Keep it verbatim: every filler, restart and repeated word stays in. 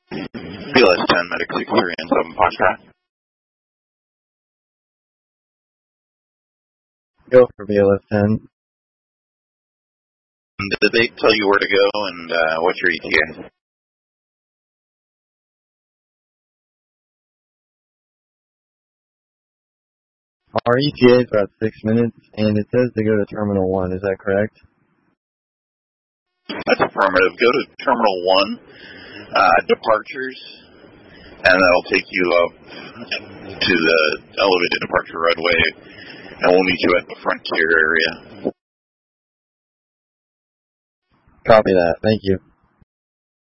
B L S ten, Medic six three and seven Foxtrot. Go for B L S ten. Did they tell you where to go and uh, what's your E T A? Our E T A is about six minutes, and it says to go to Terminal one. Is that correct? That's affirmative. Go to Terminal one, uh, departures, and that'll take you up to the elevated departure runway, and we'll meet you at the frontier area. Copy that. Thank you.